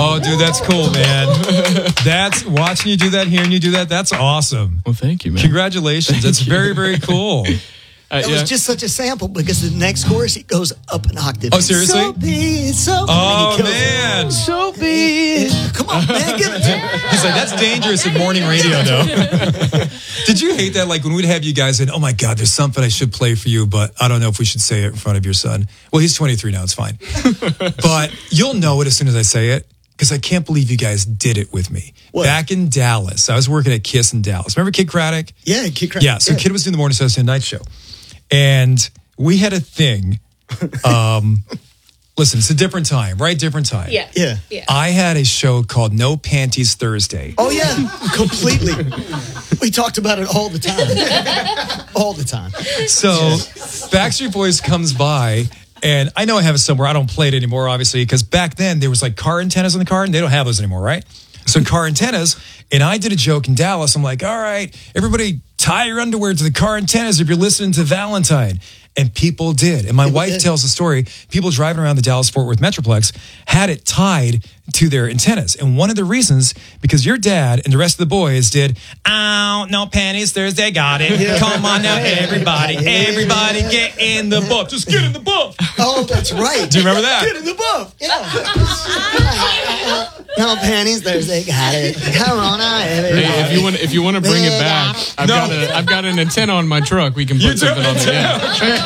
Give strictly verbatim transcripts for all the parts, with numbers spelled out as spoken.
Oh, dude, that's cool, man. That's watching you do that, hearing you do that. That's awesome. Well, thank you, man. Congratulations. That's very, very cool. Uh, It yeah. was just such a sample because the next chorus he goes up an octave. Oh, seriously? So be it, so Oh, and he kills man. it. So be it. Come on, man, give it to me. He's like, that's dangerous in morning radio, though. Did you hate that? Like when we'd have you guys in, oh my God, there's something I should play for you, but I don't know if we should say it in front of your son. Well, he's twenty-three now, it's fine. But you'll know it as soon as I say it, because I can't believe you guys did it with me. What? Back in Dallas, I was working at Kiss in Dallas. Remember Kid Craddock? Yeah, Kid Craddock. Yeah, so Kid was doing the morning show, the night show. And we had a thing. Um, listen, it's a different time, right? Different time. Yeah. Yeah. Yeah. I had a show called No Panties Thursday. Oh, yeah, completely. We talked about it all the time. All the time. So Backstreet Boys comes by, and I know I have it somewhere. I don't play it anymore, obviously, because back then there was like car antennas in the car, and they don't have those anymore, right? So car antennas, and I did a joke in Dallas. I'm like, all right, everybody tie your underwear to the car antennas if you're listening to Valentine. And people did. And my People wife did. tells the story. People driving around the Dallas-Fort Worth Metroplex had it tied to their antennas. And one of the reasons, because your dad and the rest of the boys did, oh, no panties Thursday, got it. Come on now, everybody. Everybody get in the buff. Just get in the buff. Oh, that's right. Do you remember that? Get in the buff. Yeah. No panties Thursday, got it. Come on now, everybody. Hey, if you want, if you want to bring it back, I've No. got a, I've got an antenna on my truck. We can You put something do? on there. Yeah.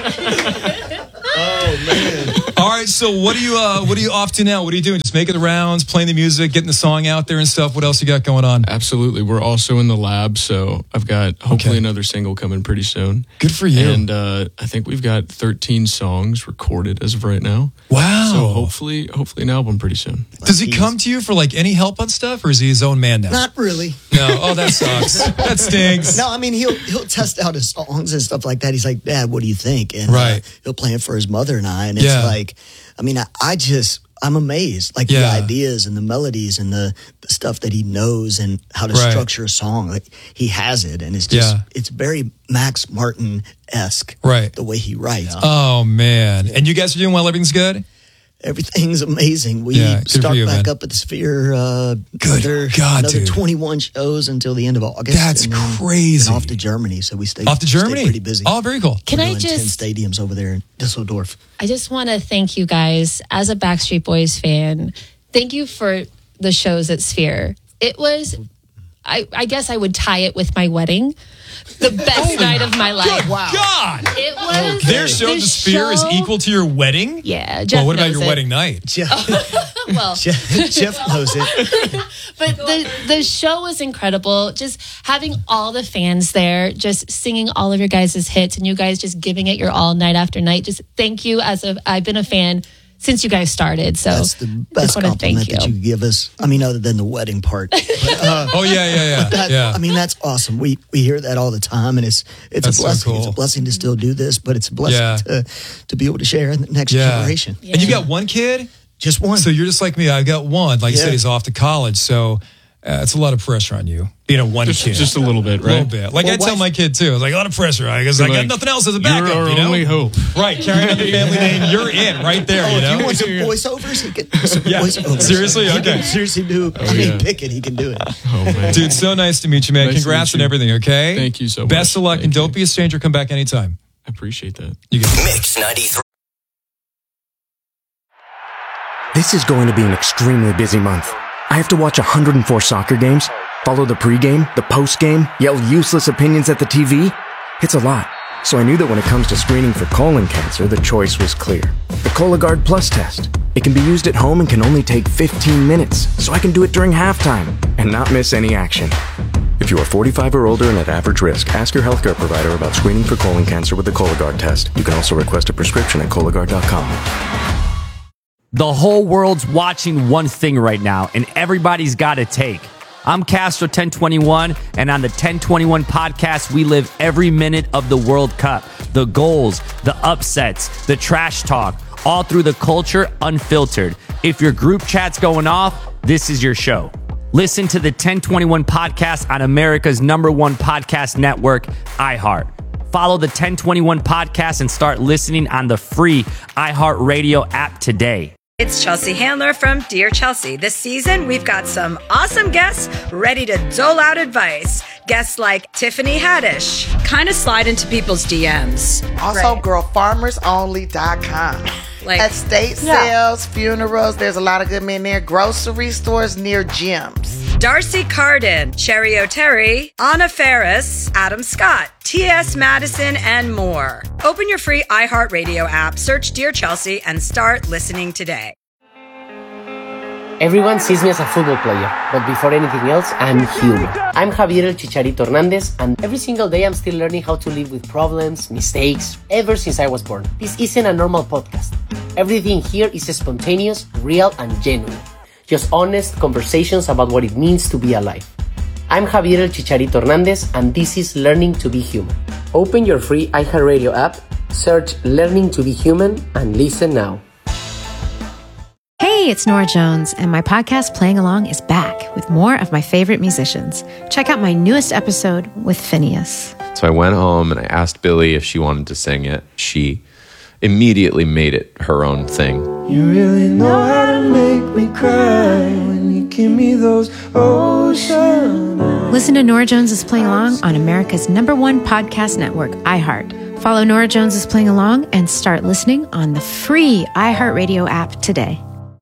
Oh, man. All right, so what are you uh, what are you off to now? What are you doing? Just making the rounds, playing the music, getting the song out there and stuff. What else you got going on? Absolutely. We're also in the lab, so I've got hopefully Okay. another single coming pretty soon. Good for you. And uh, I think we've got thirteen songs recorded as of right now. Wow. So hopefully, hopefully an album pretty soon. Does he come to you for like any help on stuff, or is he his own man now? Not really. No. Oh, that sucks. That stinks. No, I mean, he'll he'll test out his songs and stuff like that. He's like, Dad, what do you think? And Right. uh, he'll play it for his mother and I. And it's Yeah. like, I mean, I, I just, I'm amazed. Like Yeah. the ideas and the melodies and the, the stuff that he knows and how to Right. structure a song. Like he has it. And it's just, Yeah. it's very Max Martin-esque. Right. The way he writes. Oh man. And you guys are doing well. Everything's good. Everything's amazing. We Yeah, good for start you, back man. up at the Sphere. Uh, Good another, God, another dude. twenty-one shows until the end of August. That's and then- crazy. And off to Germany, so we stay Off to stay Germany. pretty busy. Oh, very cool. Can We're I doing ten just stadiums over there in Düsseldorf. I just want to thank you guys as a Backstreet Boys fan. Thank you for the shows at Sphere. It was, I, I guess I would tie it with my wedding. The best night of my life. Wow. God. It was Their show, the The Sphere, is show- equal to your wedding. Yeah, Jeff Well, what about knows your it. wedding night? Jeff, Well, Jeff, Jeff knows it. but the the show was incredible. Just having all the fans there, just singing all of your guys' hits, and you guys just giving it your all night after night. Just thank you. As a, I've been a fan since you guys started. So That's the just best want to thank compliment you. that you give us. I mean, other than the wedding part. But, uh, Oh yeah, yeah, yeah, that, yeah. I mean, that's awesome. We we hear that all the time, and it's it's That's a so blessing. cool. It's a blessing to still do this, but it's a blessing Yeah. to to be able to share in the next yeah. generation. And you got one kid. Just one. So you're just like me. I got one. Like you said, Yeah. he's off to college. So uh, it's a lot of pressure on you being a one Just, kid. just a little bit, a little right? bit. Like Well, I tell wife- my kid too. It's like a lot of pressure. I guess I got Like, nothing else as a backup. You're our you know? only hope. Right, carrying on the family name. You're in right there. Oh, you if know. you want some voiceovers, he can do some Yeah. voiceovers. Seriously? He Okay. can seriously do. I mean, yeah. pick it. He can do it. Oh man, Dude, so nice to meet you, man. Nice to Congrats meet on you. everything, okay? Thank you so Best much. of luck, and Thank don't you. be a stranger. Come back anytime. I appreciate that. You get Mix ninety-three. This is going to be an extremely busy month. I have to watch one hundred four soccer games, follow the pregame, the postgame, yell useless opinions at the T V. It's a lot. So I knew that when it comes to screening for colon cancer, the choice was clear. The Cologuard Plus test. It can be used at home and can only take fifteen minutes, so I can do it during halftime and not miss any action. If you are forty-five or older and at average risk, ask your healthcare provider about screening for colon cancer with the Cologuard test. You can also request a prescription at Cologuard dot com. The whole world's watching one thing right now, and everybody's got a take. I'm Castro ten twenty-one, and on the ten twenty-one podcast, we live every minute of the World Cup. The goals, the upsets, the trash talk, all through the culture unfiltered. If your group chat's going off, this is your show. Listen to the ten twenty-one podcast on America's number one podcast network, iHeart. Follow the ten twenty-one podcast and start listening on the free iHeartRadio app today. It's Chelsea Handler from Dear Chelsea. This season, we've got some awesome guests ready to dole out advice. Guests like Tiffany Haddish, kind of slide into people's D Ms. Also, Right. girl farmers only dot com. Like- Estate Yeah. sales, funerals, there's a lot of good men there. Grocery stores near gyms. Darcy Carden, Cherry O'Terry, Anna Ferris, Adam Scott, T S Madison, and more. Open your free iHeartRadio app, search Dear Chelsea, and start listening today. Everyone sees me as a football player, but before anything else, I'm human. I'm Javier El Chicharito Hernandez, and every single day I'm still learning how to live with problems, mistakes, ever since I was born. This isn't a normal podcast. Everything here is spontaneous, real, and genuine. Just honest conversations about what it means to be alive. I'm Javier El Chicharito Hernandez, and this is Learning to be Human. Open your free iHeartRadio app, search Learning to be Human, and listen now. Hey, it's Nora Jones, and my podcast Playing Along is back with more of my favorite musicians. Check out my newest episode with Phineas. So I went home and I asked Billy if she wanted to sing it. She immediately made it her own thing. You really know how to make me cry when you give me those ocean eyes. Listen to Nora Jones' Playing Along on America's number one podcast network, iHeart. Follow Nora Jones' Playing Along and start listening on the free iHeartRadio app today.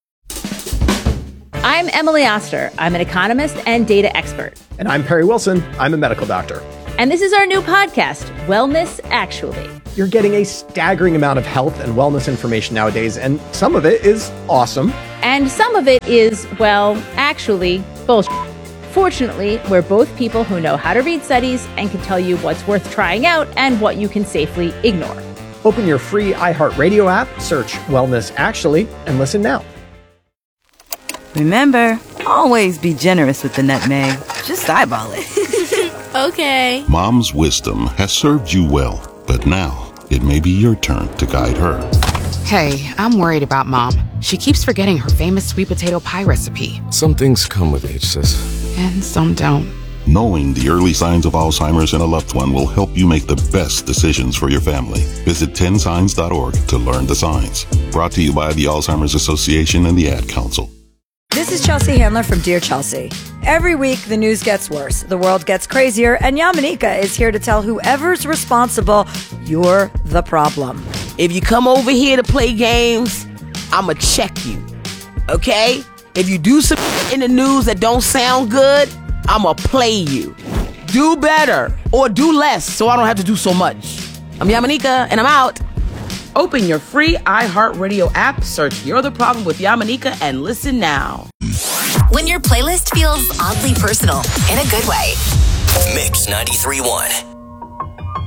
I'm Emily Oster. I'm an economist and data expert. And I'm Perry Wilson. I'm a medical doctor. And this is our new podcast, Wellness Actually. You're getting a staggering amount of health and wellness information nowadays, and some of it is awesome. And some of it is, well, actually, bullshit. Fortunately, we're both people who know how to read studies and can tell you what's worth trying out and what you can safely ignore. Open your free iHeartRadio app, search Wellness Actually, and listen now. Remember, always be generous with the nutmeg. Just eyeball it. Okay. Mom's wisdom has served you well, but now it may be your turn to guide her. Hey, I'm worried about Mom. She keeps forgetting her famous sweet potato pie recipe. Some things come with age, sis. And some don't. Knowing the early signs of Alzheimer's in a loved one will help you make the best decisions for your family. Visit ten signs dot org to learn the signs. Brought to you by the Alzheimer's Association and the Ad Council. This is Chelsea Handler from Dear Chelsea. Every week, the news gets worse, the world gets crazier, and Yamanika is here to tell whoever's responsible, you're the problem. If you come over here to play games, I'ma check you, okay? If you do some in the news that don't sound good, I'ma play you. Do better, or do less, so I don't have to do so much. I'm Yamanika, and I'm out. Open your free iHeartRadio app, search You're the Problem with Yamanika, and listen now. When your playlist feels oddly personal in a good way. Mix ninety-three point one.